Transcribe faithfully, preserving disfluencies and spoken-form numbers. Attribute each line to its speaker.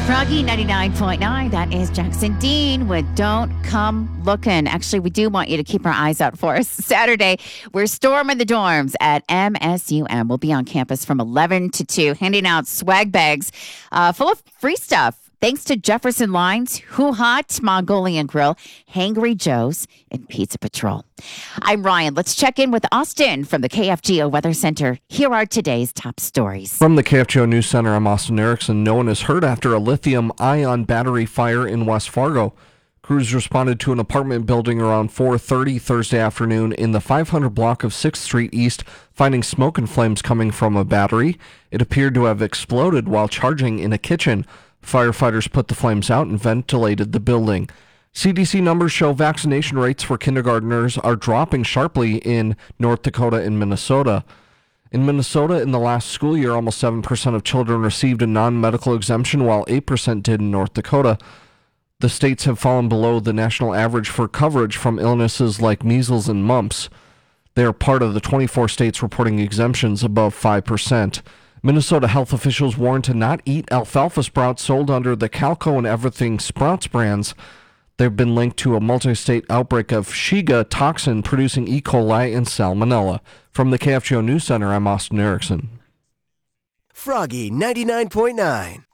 Speaker 1: Froggy ninety-nine point nine, that is Jackson Dean with Don't Come Looking. Actually, we do want you to keep our eyes out for us. Saturday, we're storming the dorms at M S U M. We'll be on campus from eleven to two, handing out swag bags uh, full of free stuff. Thanks to Jefferson Lines, Who Hot, Mongolian Grill, Hangry Joe's, and Pizza Patrol. I'm Ryan. Let's check in with Austin from the K F G O Weather Center. Here are today's top stories.
Speaker 2: From the K F G O News Center, I'm Austin Erickson. No one is hurt after a lithium-ion battery fire in West Fargo. Crews responded to an apartment building around four thirty Thursday afternoon in the five hundred block of sixth Street East, finding smoke and flames coming from a battery. It appeared to have exploded while charging in a kitchen. Firefighters put the flames out and ventilated the building. C D C numbers show vaccination rates for kindergartners are dropping sharply in North Dakota and Minnesota. In Minnesota, in the last school year, almost seven percent of children received a non-medical exemption, while eight percent did in North Dakota. The states have fallen below the national average for coverage from illnesses like measles and mumps. They are part of the twenty-four states reporting exemptions above five percent. Minnesota health officials warned to not eat alfalfa sprouts sold under the Calco and Everything Sprouts brands. They've been linked to a multi-state outbreak of Shiga toxin producing E. coli and salmonella. From the K F G O News Center, I'm Austin Erickson.
Speaker 3: Froggy ninety-nine point nine.